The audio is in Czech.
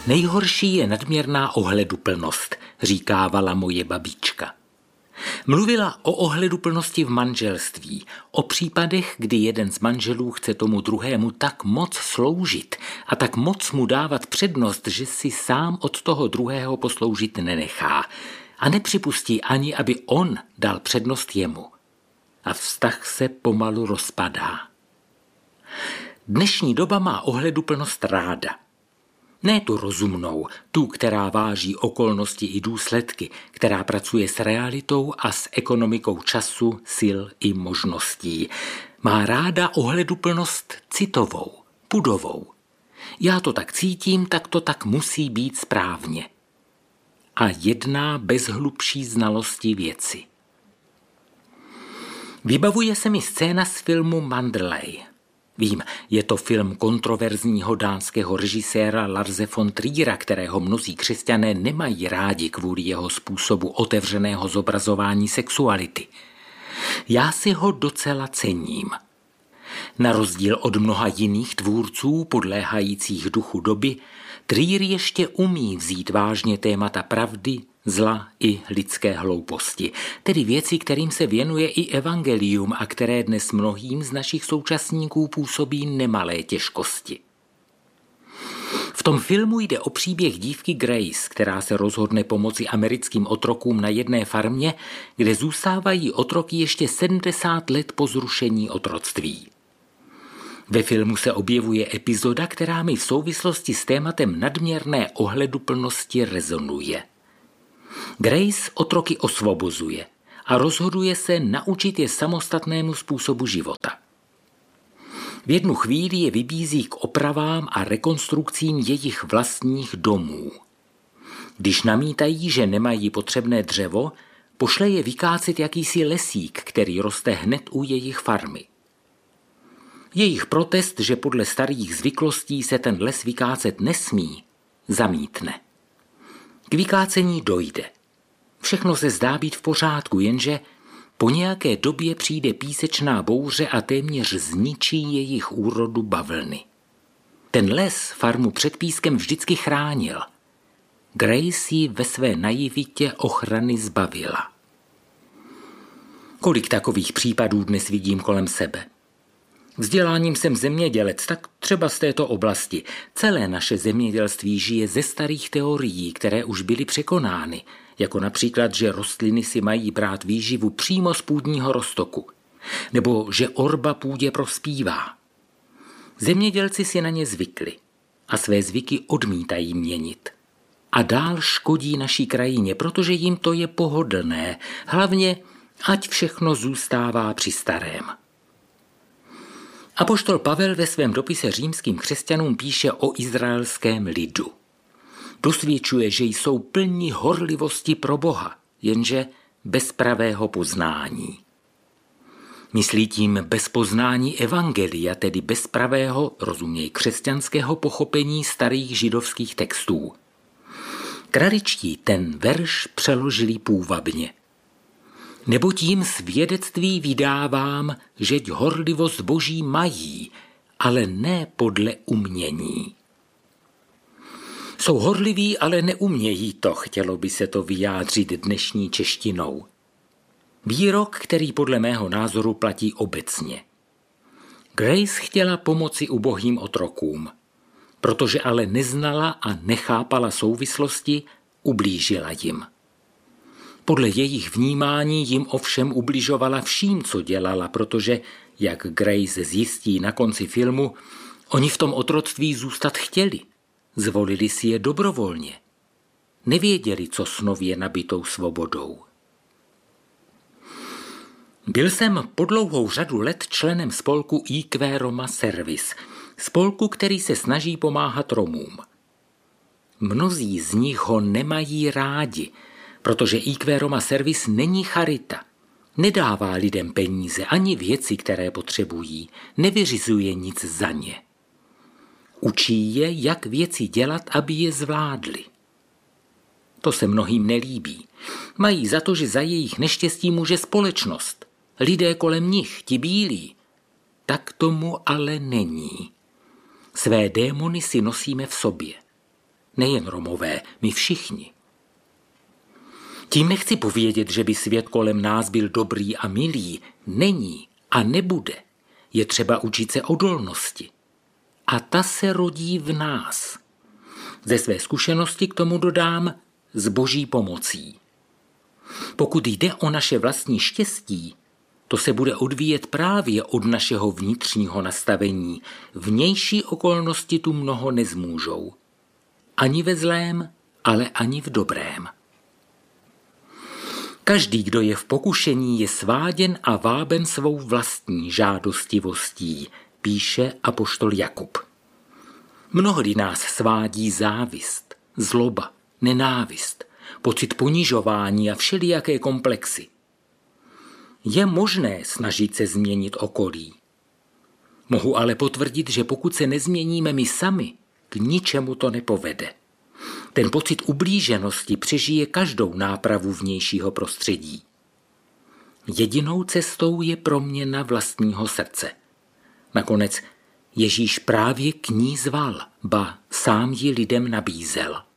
Nejhorší je nadměrná ohleduplnost, říkávala moje babička. Mluvila o ohleduplnosti v manželství, o případech, kdy jeden z manželů chce tomu druhému tak moc sloužit a tak moc mu dávat přednost, že si sám od toho druhého posloužit nenechá a nepřipustí ani, aby on dal přednost jemu. A vztah se pomalu rozpadá. Dnešní doba má ohleduplnost ráda. Ne tu rozumnou, tu, která váží okolnosti i důsledky, která pracuje s realitou a s ekonomikou času, sil i možností. Má ráda ohleduplnost citovou, pudovou. Já to tak cítím, tak to tak musí být správně. A jedná bez hlubší znalosti věci. Vybavuje se mi scéna z filmu Manderley. Vím, je to film kontroverzního dánského režiséra Larse von Triera, kterého mnozí křesťané nemají rádi kvůli jeho způsobu otevřeného zobrazování sexuality. Já si ho docela cením. Na rozdíl od mnoha jiných tvůrců podléhajících duchu doby, Trier ještě umí vzít vážně témata pravdy, zla i lidské hlouposti, tedy věci, kterým se věnuje i evangelium a které dnes mnohým z našich současníků působí nemalé těžkosti. V tom filmu jde o příběh dívky Grace, která se rozhodne pomoci americkým otrokům na jedné farmě, kde zůstávají otroky ještě 70 let po zrušení otroctví. Ve filmu se objevuje epizoda, která mi v souvislosti s tématem nadměrné ohleduplnosti rezonuje. Grace otroky osvobozuje a rozhoduje se naučit je samostatnému způsobu života. V jednu chvíli je vybízí k opravám a rekonstrukcím jejich vlastních domů. Když namítají, že nemají potřebné dřevo, pošle je vykácet jakýsi lesík, který roste hned u jejich farmy. Jejich protest, že podle starých zvyklostí se ten les vykácet nesmí, zamítne. K vykácení dojde. Všechno se zdá být v pořádku, jenže po nějaké době přijde písečná bouře a téměř zničí jejich úrodu bavlny. Ten les farmu před pískem vždycky chránil. Grace ji ve své naivitě ochrany zbavila. Kolik takových případů dnes vidím kolem sebe? Vzděláním jsem zemědělec, tak třeba z této oblasti. Celé naše zemědělství žije ze starých teorií, které už byly překonány, jako například, že rostliny si mají brát výživu přímo z půdního roztoku, nebo že orba půdě prospívá. Zemědělci si na ně zvykli a své zvyky odmítají měnit. A dál škodí naší krajině, protože jim to je pohodlné, hlavně ať všechno zůstává při starém. Apoštol Pavel ve svém dopise římským křesťanům píše o izraelském lidu. Dosvědčuje, že jsou plní horlivosti pro Boha, jenže bez pravého poznání. Myslí tím bez poznání evangelia, tedy bez pravého, rozuměj křesťanského pochopení starých židovských textů. Kraličtí ten verš přeložili půvabně. Neboť jim svědectví vydávám, žeť horlivost Boží mají, ale ne podle umění. Jsou horliví, ale neumějí to, chtělo by se to vyjádřit dnešní češtinou. Výrok, který podle mého názoru platí obecně. Grace chtěla pomoci ubohým otrokům, protože ale neznala a nechápala souvislosti, ublížila jim. Podle jejich vnímání jim ovšem ubližovala vším, co dělala, protože, jak Grace zjistí na konci filmu, oni v tom otroctví zůstat chtěli. Zvolili si je dobrovolně. Nevěděli, co s nově nabitou svobodou. Byl jsem po dlouhou řadu let členem spolku IQ Roma Service, spolku, který se snaží pomáhat Romům. Mnozí z nich ho nemají rádi, protože IQ Roma Service není charita. Nedává lidem peníze ani věci, které potřebují, nevyřizuje nic za ně. Učí je, jak věci dělat, aby je zvládli. To se mnohým nelíbí. Mají za to, že za jejich neštěstí může společnost. Lidé kolem nich, ti bílí. Tak tomu ale není. Své démony si nosíme v sobě. nejen Romové, my všichni. Tím nechci povědět, že by svět kolem nás byl dobrý a milý. Není a nebude. Je třeba učit se odolnosti. A ta se rodí v nás. Ze své zkušenosti k tomu dodám s Boží pomocí. Pokud jde o naše vlastní štěstí, to se bude odvíjet právě od našeho vnitřního nastavení. Vnější okolnosti tu mnoho nezmůžou. Ani ve zlém, ale ani v dobrém. Každý, kdo je v pokušení, je sváděn a váben svou vlastní žádostivostí, píše apoštol Jakub. Mnohdy nás svádí závist, zloba, nenávist, pocit ponižování a všelijaké komplexy. Je možné snažit se změnit okolí. Mohu ale potvrdit, že pokud se nezměníme my sami, k ničemu to nepovede. Ten pocit ublíženosti přežije každou nápravu vnějšího prostředí. Jedinou cestou je proměna vlastního srdce. Nakonec Ježíš právě k ní zval, ba sám ji lidem nabízel.